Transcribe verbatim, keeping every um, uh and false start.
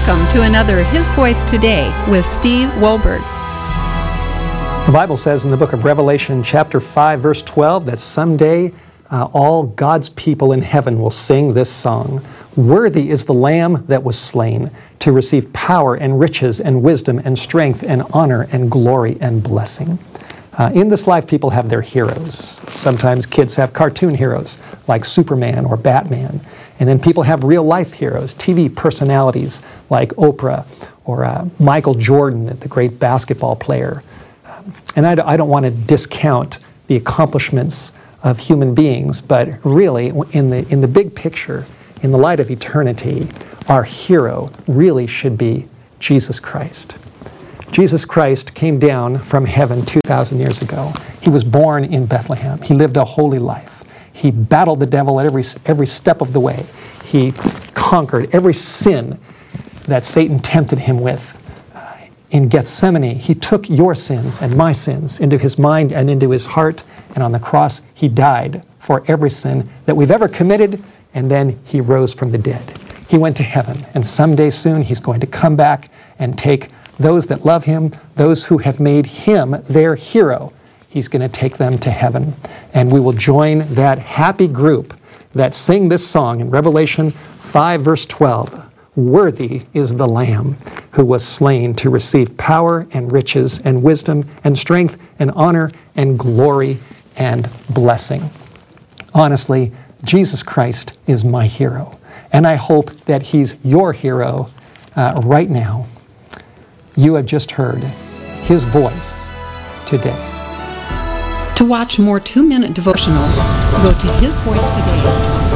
Welcome to another His Voice Today with Steve Wohlberg. The Bible says in the book of Revelation, chapter five, verse twelve, that someday uh, all God's people in heaven will sing this song. Worthy is the Lamb that was slain to receive power and riches and wisdom and strength and honor and glory and blessing. Uh, in this life, people have their heroes. Sometimes kids have cartoon heroes like Superman or Batman. And then people have real-life heroes, T V personalities like Oprah or uh, Michael Jordan, the great basketball player. Um, and I, I don't want to discount the accomplishments of human beings, but really, in the, in the big picture, in the light of eternity, our hero really should be Jesus Christ. Jesus Christ came down from heaven two thousand years ago. He was born in Bethlehem. He lived a holy life. He battled the devil at every, every step of the way. He conquered every sin that Satan tempted him with. Uh, in Gethsemane, he took your sins and my sins into his mind and into his heart, and on the cross, he died for every sin that we've ever committed, and then he rose from the dead. He went to heaven, and someday soon he's going to come back and take those that love him, those who have made him their hero. He's going to take them to heaven, and we will join that happy group that sing this song in Revelation five, verse twelve. Worthy is the Lamb who was slain to receive power and riches and wisdom and strength and honor and glory and blessing. Honestly, Jesus Christ is my hero, and I hope that he's your hero uh, right now. You have just heard his voice today. To watch more two-minute devotionals, go to His Voice Today.